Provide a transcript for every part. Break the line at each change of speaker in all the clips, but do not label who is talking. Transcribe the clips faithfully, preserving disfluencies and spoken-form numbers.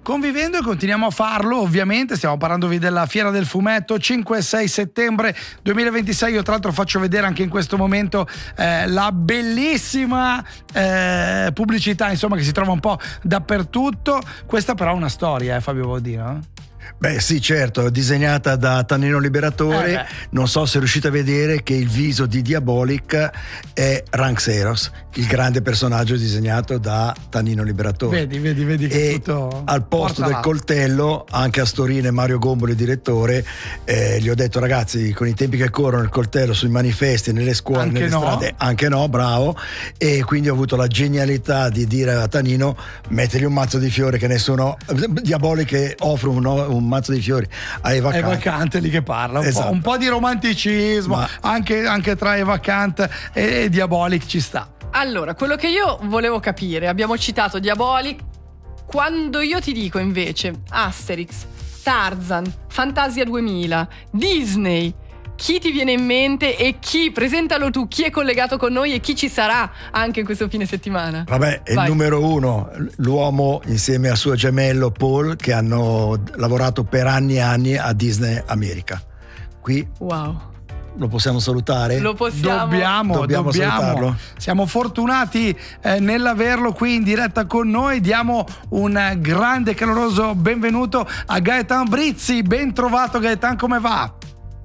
convivendo e continuiamo a farlo, ovviamente. Stiamo parlandovi della Fiera del Fumetto cinque e sei settembre duemilaventisei. Io tra l'altro faccio vedere anche in questo momento eh, la bellissima eh, pubblicità, insomma, che si trova un po' dappertutto. Questa però è una storia, eh, Fabio Baudino.
Beh sì, certo, disegnata da Tannino Liberatore. Eh non so se riuscite a vedere che il viso di Diabolic è Rank Xeros, il grande personaggio disegnato da Tannino Liberatore.
Vedi, vedi, vedi che
e
tutto
al posto del
là.
coltello, anche Astorini e Mario Gomboli, direttore, eh, gli ho detto: ragazzi, con i tempi che corrono, il coltello sui manifesti, nelle scuole,
anche
nelle
no.
strade, anche no, bravo. E quindi ho avuto la genialità di dire a Tannino: mettergli un mazzo di fiori, che nessuno, Diabolic che offre un, un mazzo di fiori a Eva Kant.
Eva Kant lì che parla un,
esatto.
po', un po' di romanticismo. Ma anche, anche tra Eva Kant e Diabolic ci sta.
Allora, quello che io volevo capire, abbiamo citato Diabolic, quando io ti dico invece Asterix, Tarzan, Fantasia duemila, Disney, chi ti viene in mente e chi, presentalo tu, chi è collegato con noi e chi ci sarà anche in questo fine settimana?
Vabbè, è
Vai.
il numero uno, l'uomo insieme al suo gemello Paul, che hanno lavorato per anni e anni a Disney America. Qui
wow.
Lo possiamo salutare?
Lo possiamo.
Dobbiamo,
dobbiamo,
dobbiamo.
salutarlo.
Siamo fortunati eh, nell'averlo qui in diretta con noi. Diamo un grande e caloroso benvenuto a Gaetan Brizzi. Ben trovato Gaetan, come va?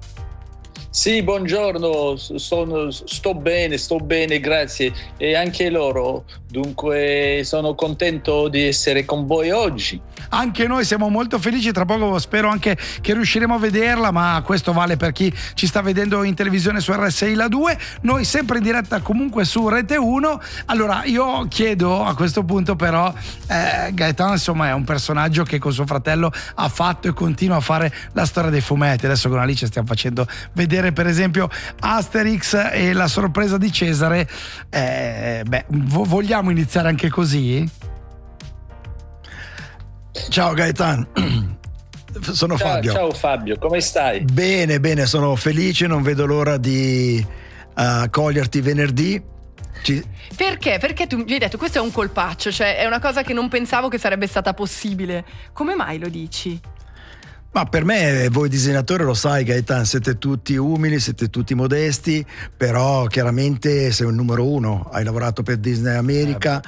Sì, buongiorno, sono, sto bene, sto bene, grazie. E anche loro, dunque sono contento di essere con voi oggi.
Anche noi siamo molto felici, tra poco spero anche che riusciremo a vederla, ma questo vale per chi ci sta vedendo in televisione su R S I La due, noi sempre in diretta comunque su Rete uno. Allora io chiedo a questo punto però, eh, Gaetano insomma è un personaggio che con suo fratello ha fatto e continua a fare la storia dei fumetti. Adesso con Alice stiamo facendo vedere per esempio Asterix e la sorpresa di Cesare. eh, beh, vo- vogliamo iniziare anche così?
Ciao Gaetan, sono
ciao,
Fabio.
Ciao Fabio, come stai?
Bene, bene, sono felice, non vedo l'ora di uh, coglierti venerdì. Ci...
Perché? Perché tu mi hai detto questo è un colpaccio, cioè è una cosa che non pensavo che sarebbe stata possibile. Come mai lo dici?
Ma per me, voi disegnatori lo sai Gaetan, siete tutti umili, siete tutti modesti, però chiaramente sei un numero uno, hai lavorato per Disney America.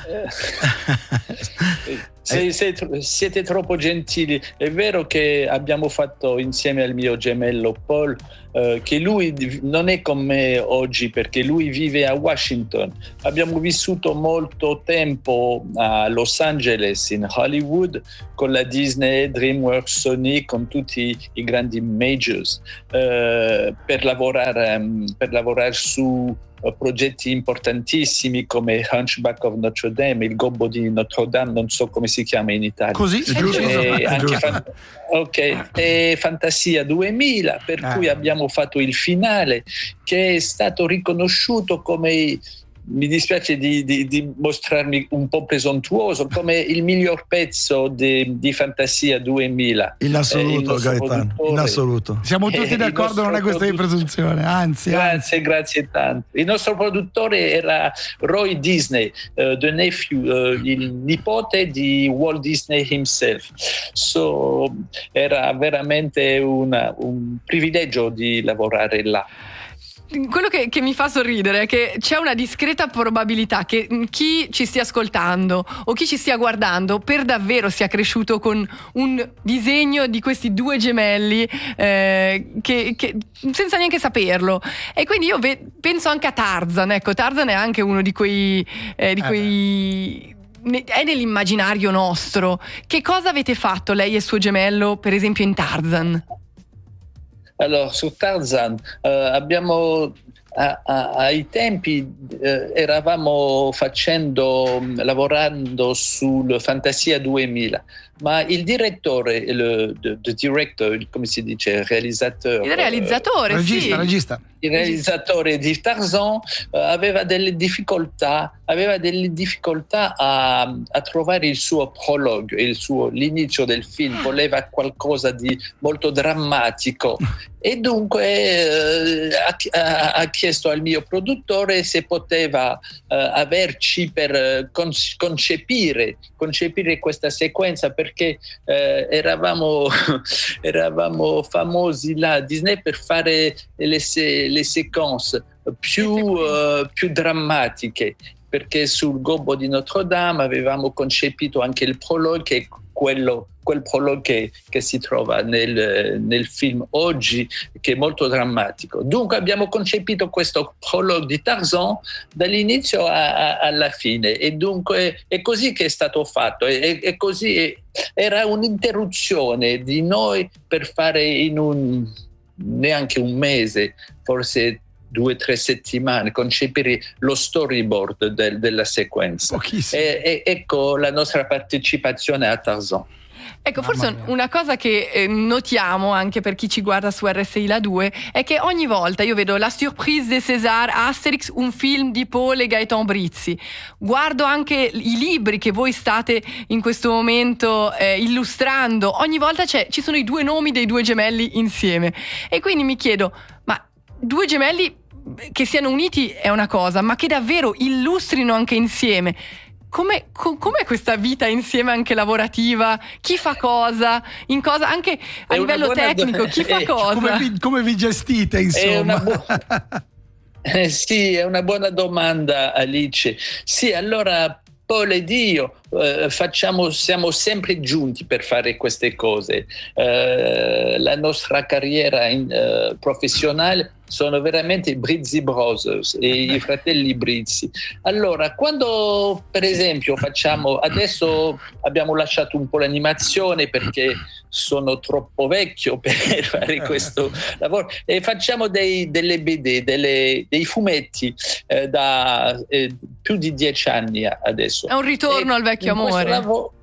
Eh, se, se, siete troppo gentili. È vero che abbiamo fatto insieme al mio gemello Paul, eh, che lui non è con me oggi perché lui vive a Washington. Abbiamo vissuto molto tempo a Los Angeles, in Hollywood, con la Disney, DreamWorks, Sony, con tutti i grandi majors, eh, per lavorare, um, per lavorare su progetti importantissimi come Hunchback of Notre Dame, il gobbo di Notre Dame, non so come si chiama in Italia.
Così, è giusto.
E,
È
anche
giusto.
fan- ok, e Fantasia duemila, per
Eh.
cui abbiamo fatto il finale che è stato riconosciuto come, mi dispiace di, di, di mostrarmi un po' presuntuoso, come il miglior pezzo di, di Fantasia duemila.
In assoluto,
eh,
Gaetan, in assoluto.
Siamo tutti
Eh,
d'accordo,
il
non è questa di
nostro
presunzione, anzi.
Grazie,
anzi.
grazie tanto. Il nostro produttore era Roy Disney, uh, the nephew, uh, il nipote di Walt Disney himself. So, era veramente una, un privilegio di lavorare là.
Quello che, che mi fa sorridere è che c'è una discreta probabilità che chi ci stia ascoltando o chi ci stia guardando per davvero sia cresciuto con un disegno di questi due gemelli eh, che, che senza neanche saperlo. E quindi io ve- penso anche a Tarzan. Ecco, Tarzan è anche uno di quei, eh, di quei è nell'immaginario nostro. Che cosa avete fatto lei e suo gemello per esempio in Tarzan?
Allora, su Tarzan eh, abbiamo a, a, ai tempi eh, eravamo facendo lavorando sul Fantasia duemila, ma il direttore, il, the, the director, come si dice, realizzatore,
Il realizzatore,
regista,
sì.
regista.
il realizzatore di Tarzan uh, aveva delle difficoltà, aveva delle difficoltà a, a trovare il suo prologo, il suo, l'inizio del film, voleva qualcosa di molto drammatico e dunque eh, ha, ha chiesto al mio produttore se poteva eh, averci per concepire, concepire questa sequenza, perché eh, eravamo, eravamo famosi là a Disney per fare le, le sequenze più, uh, più drammatiche, perché sul Gobbo di Notre Dame avevamo concepito anche il prologo, che è quello, quel prologo che, che si trova nel, nel film oggi, che è molto drammatico. Dunque abbiamo concepito questo prologo di Tarzan dall'inizio a, a, alla fine, e dunque è così che è stato fatto, è, è così, è, era un'interruzione di noi per fare in un neanche un mese, forse due o tre settimane, concepire lo storyboard del, della sequenza. E, e, ecco la nostra partecipazione a Tarzan.
Ecco, forse una cosa che eh, notiamo anche per chi ci guarda su R S I La due è che ogni volta io vedo La Surprise de César, Asterix, un film di Paul e Gaëtan Brizzi, guardo anche i libri che voi state in questo momento eh, illustrando, ogni volta c'è, ci sono i due nomi dei due gemelli insieme, e quindi mi chiedo, ma due gemelli che siano uniti è una cosa, ma che davvero illustrino anche insieme, come co- com'è questa vita insieme anche lavorativa? Chi fa cosa? In cosa anche a
è
livello tecnico,
do-
chi fa
eh,
cosa?
Come vi, come vi gestite, insomma?
È una bu- eh, sì, è una buona domanda, Alice. Sì, allora Paul ed io eh, facciamo, siamo sempre giunti per fare queste cose. Eh, la nostra carriera in, eh, professionale sono veramente i Brizzi Brothers, e i fratelli Brizzi. Allora, quando per esempio facciamo, adesso abbiamo lasciato un po' l'animazione perché sono troppo vecchio per fare questo lavoro, e facciamo dei, delle B D, delle, dei fumetti eh, da eh, più di dieci anni adesso.
È un ritorno
e
al vecchio amore.
Lavoro,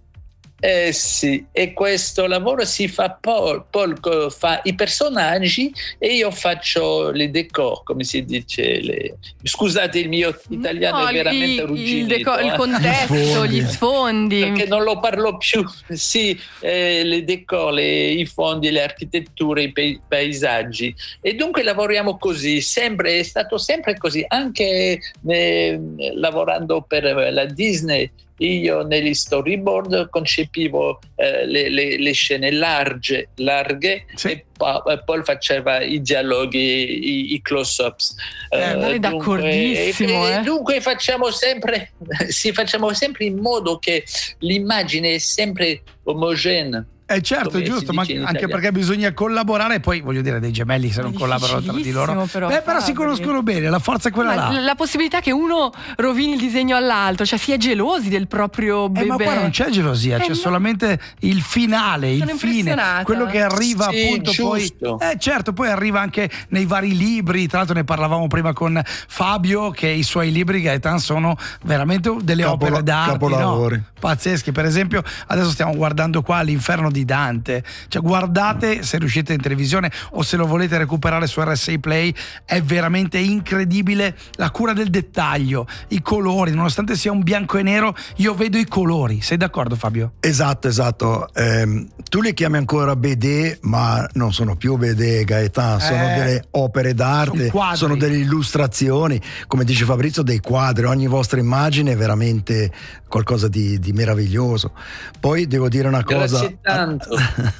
Eh sì, e questo lavoro si fa, Paul, Paul fa i personaggi e io faccio le decor, come si dice, le... scusate il mio italiano
no,
è veramente
il,
arrugginito.
Il, decor,
eh.
il contesto, gli sfondi. gli sfondi.
Perché non lo parlo più, sì, eh, le decor, le, i fondi, le architetture, i pe- paesaggi, e dunque lavoriamo così, sempre, è stato sempre così, anche eh, lavorando per la Disney. Io negli storyboard concepivo eh, le, le, le scene larghe, larghe sì. e poi faceva i dialoghi, i, i close-ups.
Eh, eh, d'accordissimo.
E,
eh.
e dunque facciamo sempre, sì, facciamo sempre in modo che l'immagine è sempre omogenea.
Eh certo, è giusto, ma anche perché bisogna collaborare, poi voglio dire, dei gemelli se non collaborano tra di loro. Però, Beh, però si conoscono bene, la forza è quella
ma
là.
La possibilità che uno rovini il disegno all'altro, cioè si è gelosi del proprio bebè.
Eh, ma qua non c'è gelosia,
eh,
c'è
no.
solamente il finale,
Sono
il fine, quello che arriva
sì,
appunto
giusto.
poi. Eh certo, poi arriva anche nei vari libri, tra l'altro ne parlavamo prima con Fabio, che i suoi libri, Gaëtan, sono veramente delle
Capola-
opere d'arte,
capolavori.
no? Pazzeschi. Per esempio adesso stiamo guardando qua l'Inferno di Dante, cioè guardate, se riuscite in televisione o se lo volete recuperare su R S I Play, è veramente incredibile la cura del dettaglio, i colori, nonostante sia un bianco e nero io vedo i colori. Sei d'accordo, Fabio?
Esatto, esatto. Eh, tu li chiami ancora B D, ma non sono più B D, Gaëtan, sono
Eh,
delle opere d'arte,
sono
sono delle illustrazioni, come dice Fabrizio, dei quadri. Ogni vostra immagine è veramente qualcosa di, di meraviglioso. Poi devo dire una cosa.
Grazie tanto.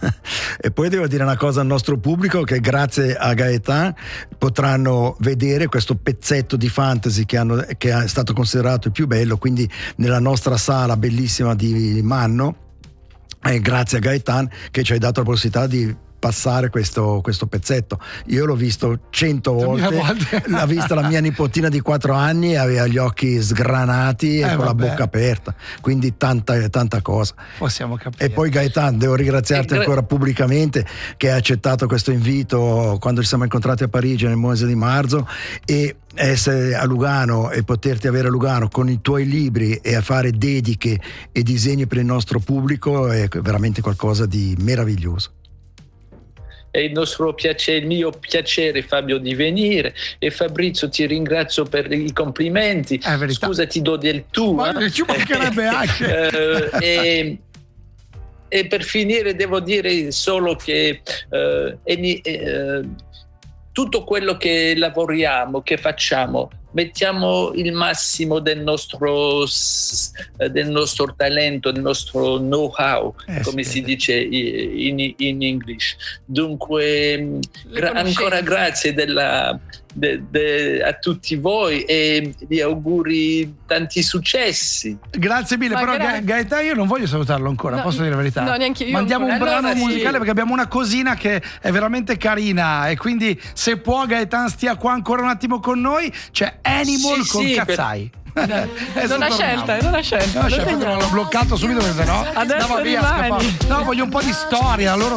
E poi devo dire una cosa al nostro pubblico, che grazie a Gaëtan potranno vedere questo pezzetto di fantasy che, hanno, che è stato considerato il più bello, quindi nella nostra sala bellissima di Manno, e grazie a Gaëtan che ci hai dato la possibilità di passare questo, questo pezzetto. Io l'ho visto cento volte,
volte.
l'ha vista la mia nipotina di quattro anni e aveva gli occhi sgranati
Eh,
e con
vabbè.
la bocca aperta, quindi tanta, tanta cosa.
Possiamo capire.
E poi Gaëtan, devo ringraziarti
E gra-
ancora pubblicamente che hai accettato questo invito quando ci siamo incontrati a Parigi nel mese di marzo, e essere a Lugano e poterti avere a Lugano con i tuoi libri e a fare dediche e disegni per il nostro pubblico è veramente qualcosa di meraviglioso.
è il nostro piacere, il mio piacere, Fabio, di venire. E Fabrizio, ti ringrazio per i complimenti. Scusa, ti do del tu.
Ma
eh?
ci mancherebbe anche.
eh, e, e per finire devo dire solo che eh, e, eh, tutto quello che lavoriamo, che facciamo, mettiamo il massimo del nostro, del nostro talento, del nostro know-how, eh, come sì, si dice in, in English. Dunque, gra- ancora grazie della, de, de, a tutti voi e vi auguri tanti successi.
Grazie mille, ma però gra- Gaetano io non voglio salutarlo ancora, no, posso dire la verità?
No, neanche io.
Mandiamo un brano
allora,
musicale
sì.
perché abbiamo una cosina che è veramente carina e quindi se può Gaetano stia qua ancora un attimo con noi. C'è Animal sì, con
sì,
Cazzai.
Per... non ha scelta, non ha scelta.
No, l'ho bloccato subito perché sennò andava via, scappato. No, voglio un po' di storia. Loro